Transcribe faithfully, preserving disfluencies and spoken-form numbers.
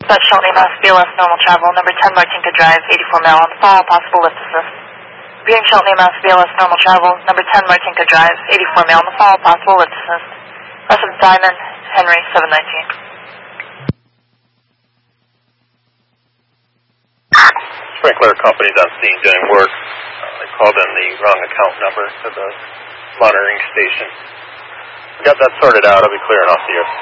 That's Shelton Mass, B L S normal travel, number ten Martinka Drive, eighty-four mile on the fall, possible lift assist. Repeating Shelton Mass, B L S normal travel, number ten Martinka Drive, eighty-four mile on the fall, possible lift assist. Rest of Diamond, Henry, seven nineteen. Sprinkler company's on scene doing work. Uh, they called in the wrong account number to the monitoring station. We got that sorted out. I'll be clearing off the air.